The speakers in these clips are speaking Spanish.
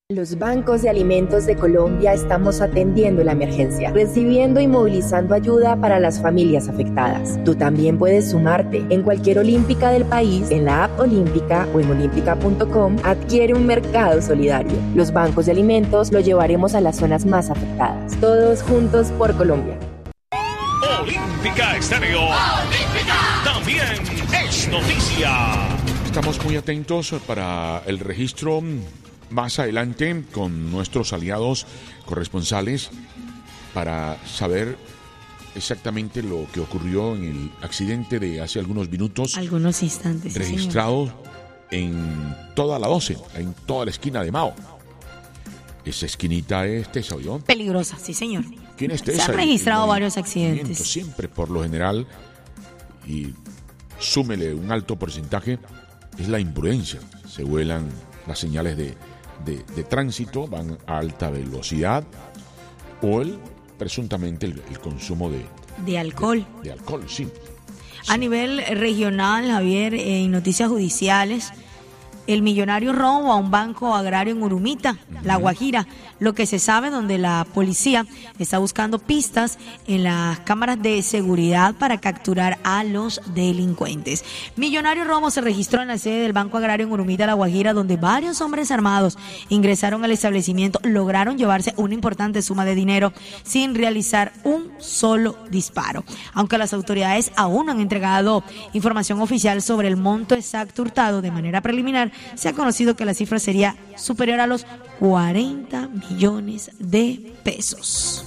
Los bancos de alimentos de Colombia estamos atendiendo la emergencia, recibiendo y movilizando ayuda para las familias afectadas. Tú también puedes sumarte. En cualquier olímpica del país, en la app Olímpica o en olímpica.com, adquiere un mercado solidario. Los bancos de alimentos lo llevaremos a las zonas más afectadas. Todos juntos por Colombia. Olímpica Estéreo. Olímpica también es noticia. Estamos muy atentos para el registro más adelante con nuestros aliados corresponsales para saber exactamente lo que ocurrió en el accidente de hace algunos minutos. Algunos instantes. Registrado en toda la 12, en toda la esquina de Mao. Esa esquinita es Tesa, ¿oyó? Peligrosa, sí, señor. ¿Quién es Tesa? Se han registrado varios accidentes. Siempre, por lo general, y súmele un alto porcentaje, es la imprudencia. Se vuelan las señales de tránsito, van a alta velocidad o presuntamente el consumo de alcohol. De alcohol, sí. A nivel regional, Javier, en noticias judiciales, el millonario robo a un banco agrario en Urumita, La Guajira, lo que se sabe, donde la policía está buscando pistas en las cámaras de seguridad para capturar a los delincuentes. Millonario robo se registró en la sede del Banco Agrario en Urumita, La Guajira, donde varios hombres armados ingresaron al establecimiento, lograron llevarse una importante suma de dinero sin realizar un solo disparo. Aunque las autoridades aún no han entregado información oficial sobre el monto exacto hurtado, de manera preliminar se ha conocido que la cifra sería superior a los 40 millones de pesos.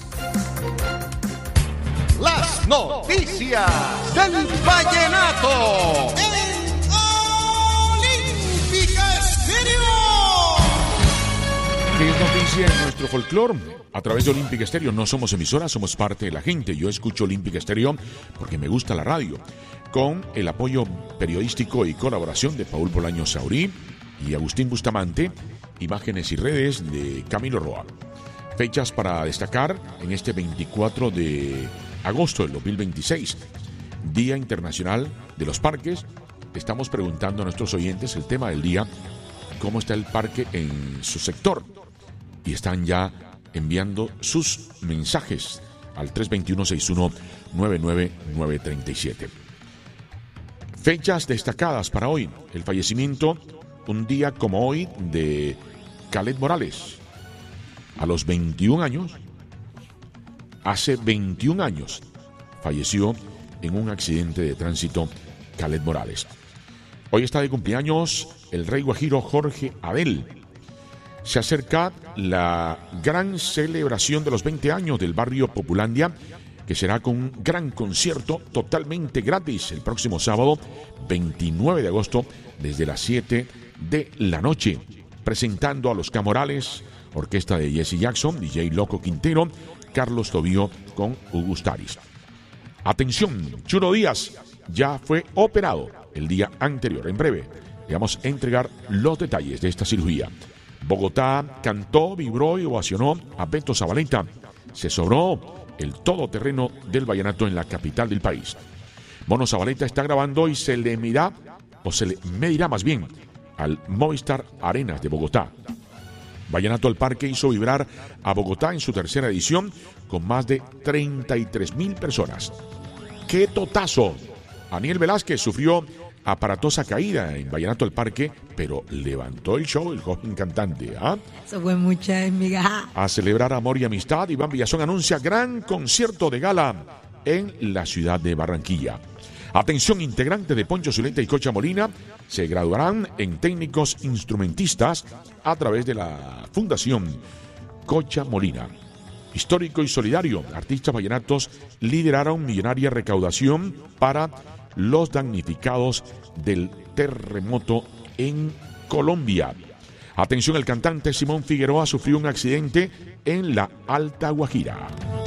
Las noticias del vallenato en Olímpica Estéreo. ¿Qué es noticia en nuestro folclore? A través de Olímpica Estéreo no somos emisora, somos parte de la gente. Yo escucho Olímpica Estéreo porque me gusta la radio, con el apoyo periodístico y colaboración de Paul Bolaño Saurí y Agustín Bustamante, imágenes y redes de Camilo Roa. Fechas para destacar en este 24 de agosto del 2026, Día Internacional de los Parques. Estamos preguntando a nuestros oyentes el tema del día, cómo está el parque en su sector, y están ya enviando sus mensajes al 321-61-99937. Fechas destacadas para hoy: el fallecimiento, un día como hoy, de Caled Morales. A los 21 años, hace 21 años, falleció en un accidente de tránsito Caled Morales. Hoy está de cumpleaños el rey guajiro Jorge Abel. Se acerca la gran celebración de los 20 años del barrio Populandia, que será con un gran concierto totalmente gratis el próximo sábado 29 de agosto desde las 7 de la noche, presentando a los Camorales, orquesta de Jesse Jackson, DJ Loco Quintero, Carlos Tobío con Hugo Staris. Atención, Chulo Díaz ya fue operado el día anterior. En breve le vamos a entregar los detalles de esta cirugía. Bogotá cantó, vibró y ovacionó a Beto Zabaleta. Se sobró el todoterreno del vallenato en la capital del país. Mono Zabaleta está grabando y se le medirá más bien, al Movistar Arenas de Bogotá. Vallenato al Parque hizo vibrar a Bogotá en su tercera edición con más de 33,000 personas. ¡Qué totazo! Aniel Velázquez sufrió aparatosa caída en Vallenato al Parque, pero levantó el show el joven cantante. Eso fue mucha migaja. A celebrar amor y amistad, Iván Villazón anuncia gran concierto de gala en la ciudad de Barranquilla. Atención, integrantes de Poncho Zuleta y Cocha Molina se graduarán en técnicos instrumentistas a través de la Fundación Cocha Molina. Histórico y solidario, artistas vallenatos lideraron millonaria recaudación para los damnificados del terremoto en Colombia. Atención, el cantante Simón Figueroa sufrió un accidente en la Alta Guajira.